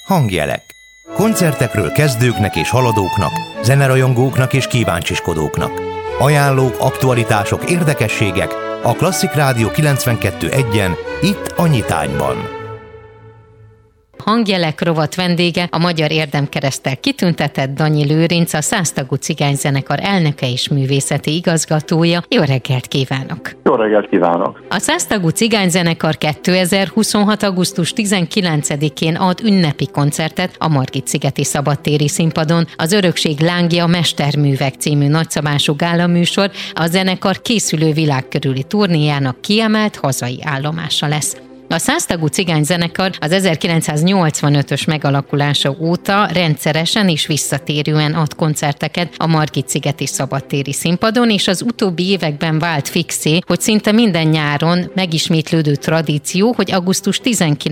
Hangjelek. Koncertekről kezdőknek és haladóknak, zenerajongóknak és kíváncsiskodóknak. Ajánlók, aktualitások, érdekességek a Klasszik Rádió 92.1-en, itt a Nyitányban. Hangjelek rovat vendége a Magyar Érdemkereszttel kitüntetett Danyi Lőrinc, a 100 tagú cigányzenekar elnöke és művészeti igazgatója. Jó reggelt kívánok! Jó reggelt kívánok! A 100 tagú cigányzenekar 2026. augusztus 19-én ad ünnepi koncertet a Margit-szigeti szabadtéri színpadon. Az Örökség lángja Mesterművek című nagyszabású gálaműsor a zenekar készülő világkörüli turnéjának kiemelt hazai állomása lesz. A 100 tagú cigányzenekar az 1985-ös megalakulása óta rendszeresen és visszatérően ad koncerteket a Margit-szigeti szabadtéri színpadon, és az utóbbi években vált fixé, hogy szinte minden nyáron megismétlődő tradíció, hogy augusztus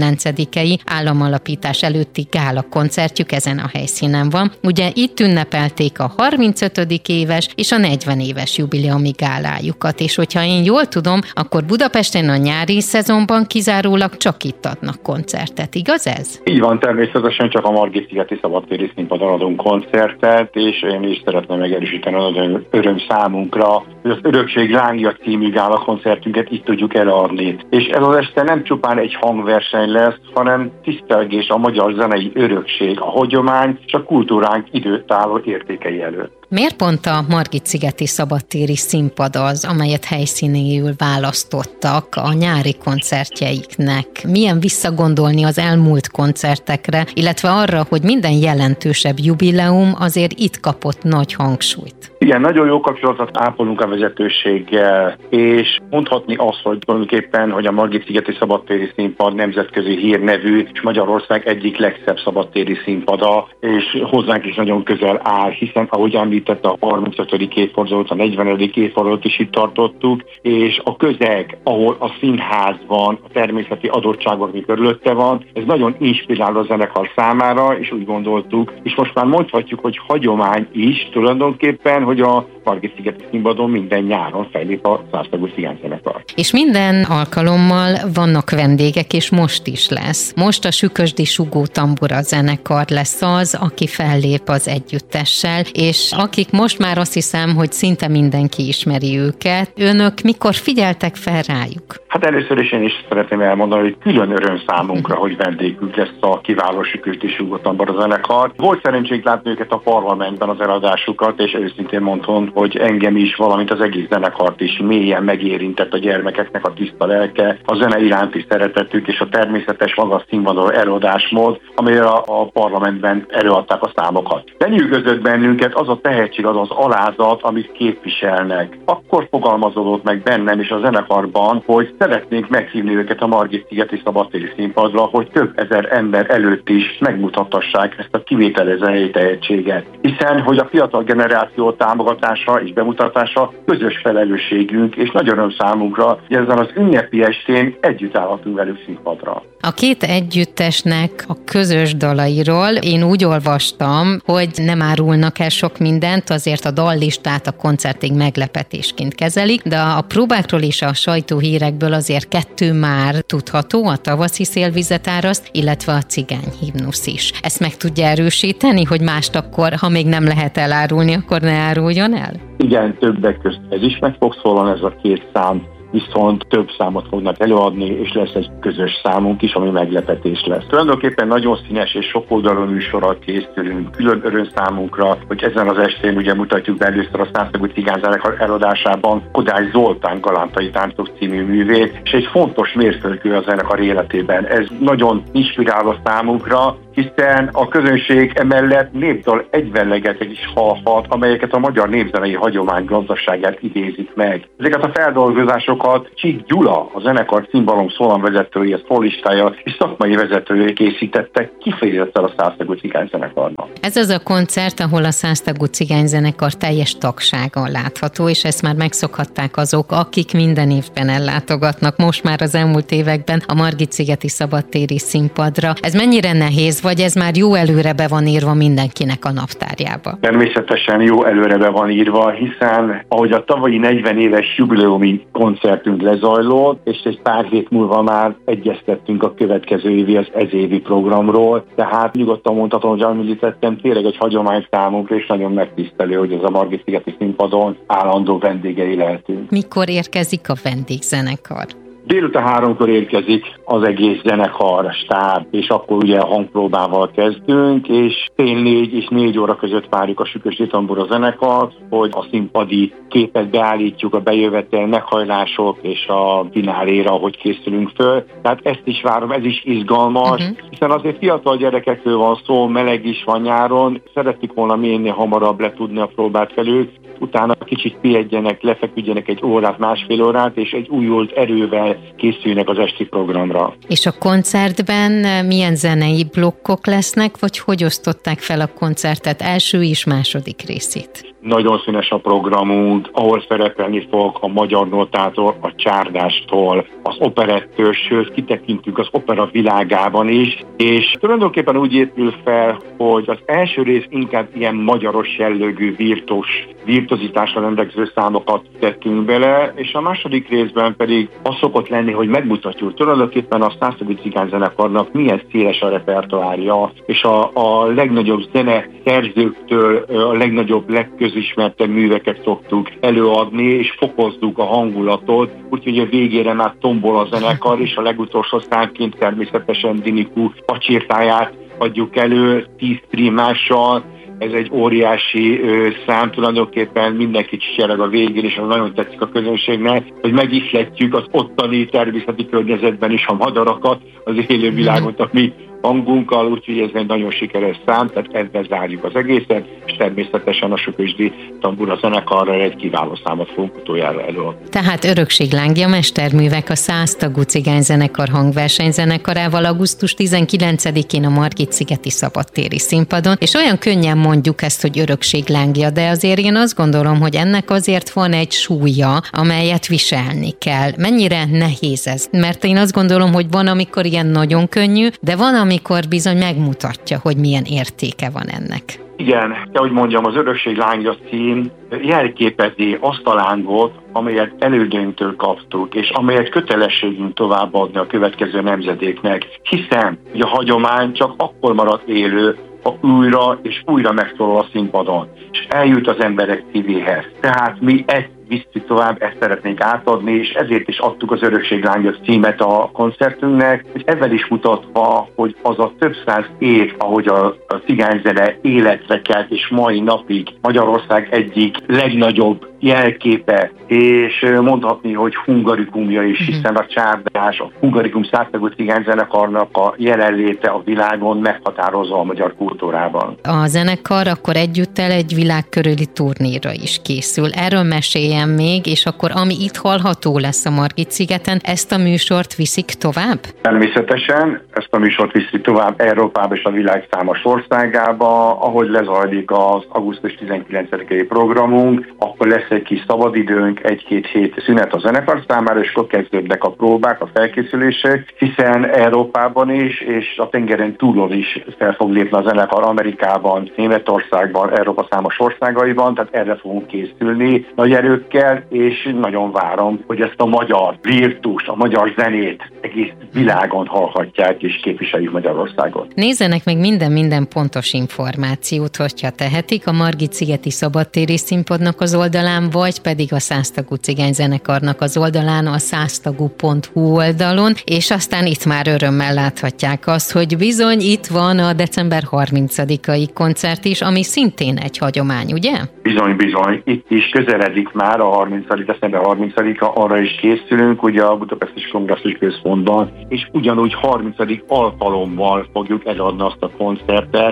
19-i államalapítás előtti gála koncertjük ezen a helyszínen van. Ugye itt ünnepelték a 35. éves és a 40 éves jubileumi gálájukat, és hogyha én jól tudom, akkor Budapesten a nyári szezonban kizárólag csak itt adnak koncertet, igaz ez? Így van, természetesen csak a Margit-szigeti szabadtéri színpadon adunk koncertet, és én is szeretném megerősíteni az öröm számunkra, hogy az Örökség lángja című gála koncertünket itt tudjuk eladni. És ez az este nem csupán egy hangverseny lesz, hanem tisztelgés a magyar zenei örökség, a hagyomány és a kultúránk időtálló értékei előtt. Miért pont a Margit-szigeti szabadtéri színpad az, amelyet helyszínéül választottak a nyári koncertjeiknek? Milyen visszagondolni az elmúlt koncertekre, illetve arra, hogy minden jelentősebb jubileum azért itt kapott nagy hangsúlyt? Igen, nagyon jó kapcsolatot ápolunk a vezetőséggel, és mondhatni azt, hogy tulajdonképpen, hogy a Margit-szigeti szabadtéri színpad nemzetközi hírnevű, és Magyarország egyik legszebb szabadtéri színpada, és hozzánk is nagyon közel áll, hiszen ahogy említette, a 35. évfordulót, a 40. évfordulót is itt tartottuk, és a közeg, ahol a színház van, a természeti adottságok, ami körülötte van, ez nagyon inspiráló a zenekar számára, és úgy gondoltuk, és most már mondhatjuk, hogy hagyomány is tulajdonképpen, hogy a Margit-szigeti színpadon minden nyáron fellép a 100 tagú cigányzenekar. És minden alkalommal vannak vendégek, és most is lesz. Most a Sükösdi Sugó Tambura zenekar lesz az, aki fellép az együttessel, és akik most már azt hiszem, hogy szinte mindenki ismeri őket. Önök mikor figyeltek fel rájuk? Hát először is én is szeretném elmondani, hogy külön öröm számunkra, hogy vendégünk lesz a kiváló Sükösdi Sugó Tambura zenekar. Volt szerencsénk látni őket a parlamentben az eladásukat, és őszintén mondom, hogy engem is, valamint az egész zenekart is mélyen megérintett a gyermekeknek a tiszta lelke, a zene iránti szeretetük és a természetes magas színvonalú előadásmód, amelyre a parlamentben előadták a számokat. Lenyűgözött bennünket az a tehetség, az az alázat, amit képviselnek. Akkor fogalmazódott meg bennem és a zenekarban, hogy szeretnénk meghívni őket a Margit-szigeti szabadtéri színpadra, hogy több ezer ember előtt is megmutathassák ezt a kivételes zenei tehetséget. Hiszen, hogy a fiatal generáció támogatása és bemutatása közös felelősségünk, és nagy öröm számunkra, hogy ezen az ünnepi estén együtt állhatunk velük színpadra. A két együttesnek a közös dalairól én úgy olvastam, hogy nem árulnak el sok mindent, azért a dallistát a koncertig meglepetésként kezelik, de a próbákról és a sajtóhírekből azért 2 már tudható, a Tavaszi szélvizet áraszt, illetve a Cigány himnusz is. Ezt meg tudja erősíteni, hogy mást akkor, ha még nem lehet elárulni, akkor ne áruljon el? Igen, többek közt ez is meg fog szólalni, ez a 2 szám, viszont több számot fognak előadni, és lesz egy közös számunk is, ami meglepetés lesz. Tulajdonképpen nagyon színes és sokoldalú műsorral készülünk, külön öröm számunkra, hogy ezen az estén ugye mutatjuk be először a 100 tagú cigányzenekar előadásában Kodály Zoltán Galántai táncok című művét, és egy fontos mérföldkő a zenekar életében. Ez nagyon inspiráló számunkra, hiszen a közönség emellett népdal egyvenlegetek is hallhat, amelyeket a magyar népzenei hagyomány gazdaságát idézik meg. Ezeket a feldolgozásokat Csík Gyula, a zenekar cimbalom szólamvezetője, szólistája és szakmai vezetője készítettek kifejezetten a 100 tagú cigányzenekarnak. Ez az a koncert, ahol a 100 tagú cigányzenekar teljes tagsága látható, és ezt már megszokhatták azok, akik minden évben ellátogatnak most már az elmúlt években a Margit-szigeti szabadtéri színpadra. Ez mennyire nehéz vagy ez már jó előre be van írva mindenkinek a naptárjába? Természetesen jó előre be van írva, hiszen ahogy a tavalyi 40 éves jubileumi koncertünk lezajlott, és egy pár hét múlva már egyeztettünk a következő évi, az ezévi programról, tehát nyugodtan mondhatom, hogy említettem, tényleg egy hagyomány számunkra, és nagyon megtisztelő, hogy ez a Margit-szigeti színpadon állandó vendégei lehetünk. Mikor érkezik a vendégzenekar? Délután 3-kor érkezik az egész zenekar, stáb, és akkor ugye a hangpróbával kezdünk, és fél 4 és 4 óra között várjuk a Sükösdi Tambura zenekart, hogy a színpadi képet beállítjuk, a bejövetel, meghajlások és a fináléra, hogy készülünk föl. Tehát ezt is várom, ez is izgalmas, hiszen azért fiatal gyerekekről van szó, meleg is van nyáron, szeretik volna minél hamarabb letudni a próbát velük, utána kicsit pihenjenek, lefeküdjenek egy órát, másfél órát, és egy újult erővel készülnek az esti programra. És a koncertben milyen zenei blokkok lesznek, vagy hogy osztották fel a koncertet első és második részét? Nagyon színes a programunk, ahol szerepelni fog a Magyar Nótától, a Csárdástól, az operettől, sőt kitekintünk az opera világában is, és tulajdonképpen úgy épül fel, hogy az első rész inkább ilyen magyaros jellegű virtuozitásra rendelkező számokat tettünk bele, és a második részben pedig az szokott lenni, hogy megmutatjuk tulajdonképpen a Szászlói Cigányzenekarnak milyen széles a repertoárja, és a legnagyobb zeneszerzőktől a legnagyobb, legközismertebb műveket szoktuk előadni, és fokozzuk a hangulatot, úgyhogy a végére már tombol a zenekar, és a legutolsó számként természetesen Diniku pacsirtáját adjuk elő 10 primással. Ez egy óriási szám, tulajdonképpen mindenki csicsereg a végén, és az nagyon tetszik a közönségnek, hogy megihletjük az ottani természeti környezetben is a madarakat, az élővilágot, ami hangunkkal, úgyhogy ez egy nagyon sikeres szám, tehát ezzel zárjuk az egészet, és természetesen a Sükösdi Tambura zenekarra egy kiváló számot fogunk utoljára előadni. Tehát Örökséglángja mesterművek a 100 tagú cigányzenekar hangversenyzenekarával augusztus 19-én a Margit-szigeti szabadtéri színpadon, és olyan könnyen mondjuk ezt, hogy Örökséglángja, de azért én azt gondolom, hogy ennek azért van egy súlya, amelyet viselni kell. Mennyire nehéz ez? Mert én azt gondolom, hogy van, amikor ilyen nagyon könnyű, de van, amikor bizony megmutatja, hogy milyen értéke van ennek. Igen, ahogy mondjam, az Örökséglángja cím jelképezi azt a lángot, amelyet elődeinktől kaptuk, és amelyet kötelességünk továbbadni a következő nemzedéknek, hiszen a hagyomány csak akkor marad élő, ha újra és újra megszólal a színpadon, és eljut az emberek szívéhez. Tehát mi ezt visszük tovább, ezt szeretnénk átadni, és ezért is adtuk az Örökséglángja címet a koncertünknek, és ezzel is mutatva, hogy az a több száz év, ahogy a cigányzene életre kelt, és mai napig Magyarország egyik legnagyobb jelképe, és mondhatni, hogy hungarikumja is, hiszen a Csárdás, a Hungarikum 100 tagú cigányzenekarnak a jelenléte a világon meghatározó a magyar kultúrában. A zenekar akkor együttel egy világkörüli turnéra is készül. Erről meséljen még, és akkor ami itt hallható lesz a Margit-szigeten, ezt a műsort viszik tovább? Természetesen, ezt a műsort viszik tovább Európába és a világ számos országába, ahogy lezajlik az augusztus 19-i programunk, akkor lesz egy kis szabadidőnk, 1-2 hét szünet a zenekar számára, és akkor kezdődnek a próbák, a felkészülések, hiszen Európában is, és a tengeren túlon is fel fog lépni a zenekar Amerikában, Németországban, Európa számos országaiban, tehát erre fogunk készülni nagy erőkkel, és nagyon várom, hogy ezt a magyar virtust, a magyar zenét egész világon hallhatják és képviseljük Magyarországot. Nézzenek meg minden pontos információt, hogyha tehetik, a Margit-szigeti szabadtéri színpadnak az oldalán, vagy pedig a 100 tagú cigányzenekarnak az oldalán, a 100tagu.hu oldalon, és aztán itt már örömmel láthatják azt, hogy bizony itt van a december 30-ai koncert is, ami szintén egy hagyomány, ugye? Bizony. Itt is közeledik már a december 30-a, arra is készülünk, ugye a Budapesti Kongresszus Központban, és ugyanúgy 30. alkalommal fogjuk eladni azt a koncertet,